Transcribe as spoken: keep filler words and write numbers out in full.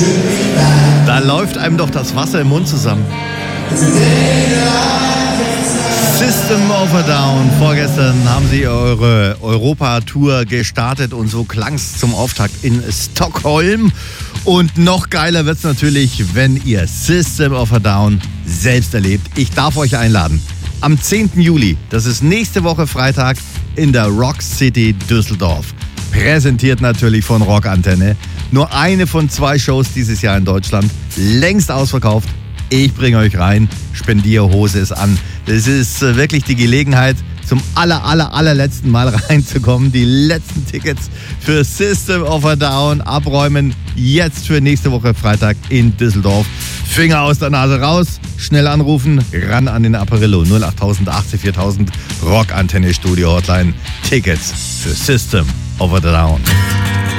Da läuft einem doch das Wasser im Mund zusammen. System of a Down. Vorgestern haben sie eure Europa-Tour gestartet und so klang es zum Auftakt in Stockholm. Und noch geiler wird es natürlich, wenn ihr System of a Down selbst erlebt. Ich darf euch einladen. Am zehnten Juli, das ist nächste Woche Freitag, in der Rock City Düsseldorf. Präsentiert natürlich von Rock Antenne. Nur eine von zwei Shows dieses Jahr in Deutschland. Längst ausverkauft. Ich bringe euch rein. Spendierhose ist an. Das ist äh, wirklich die Gelegenheit, zum aller, aller, allerletzten Mal reinzukommen. Die letzten Tickets für System of a Down abräumen. Jetzt für nächste Woche Freitag in Düsseldorf. Finger aus der Nase raus. Schnell anrufen. Ran an den Apparillo. null acht null null achtzig viertausend. Rock Antenne Studio Hotline. Tickets für System of a Down.